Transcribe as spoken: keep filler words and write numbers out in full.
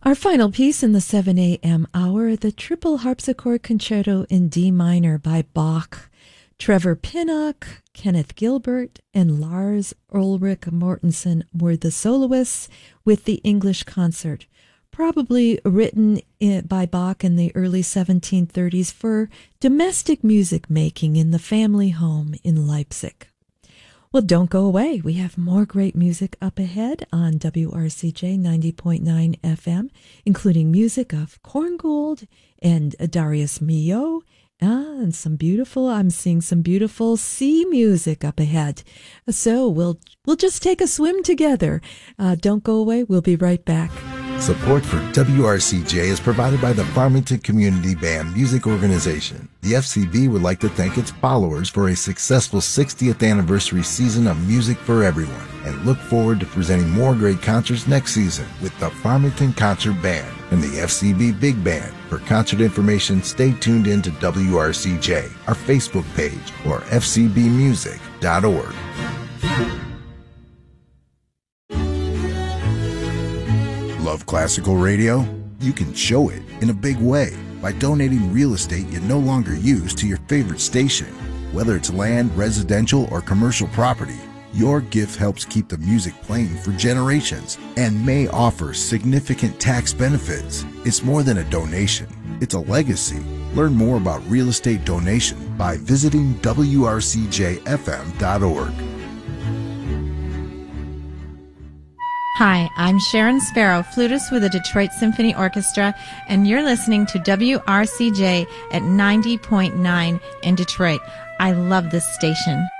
Our final piece in the seven a.m. hour, the Triple Harpsichord Concerto in D minor by Bach. Trevor Pinnock, Kenneth Gilbert, and Lars Ulrich Mortensen were the soloists with the English concert, probably written by Bach in the early seventeen thirties for domestic music making in the family home in Leipzig. Well, don't go away. We have more great music up ahead on W R C J ninety point nine F M, including music of Korngold and Darius Milhaud, ah, and some beautiful, I'm seeing some beautiful sea music up ahead. So we'll we'll just take a swim together. Uh, don't go away. We'll be right back. Support for W R C J is provided by the Farmington Community Band Music Organization. The F C B would like to thank its followers for a successful sixtieth anniversary season of music for everyone and look forward to presenting more great concerts next season with the Farmington Concert Band and the F C B Big Band. For concert information, stay tuned in to W R C J, our Facebook page, or f c b music dot org. Love classical radio? You can show it in a big way by donating real estate you no longer use to your favorite station. Whether it's land, residential, or commercial property, your gift helps keep the music playing for generations and may offer significant tax benefits. It's more than a donation. It's a legacy. Learn more about real estate donation by visiting w r c j f m dot org. Hi, I'm Sharon Sparrow, flutist with the Detroit Symphony Orchestra, and you're listening to W R C J at ninety point nine in Detroit. I love this station.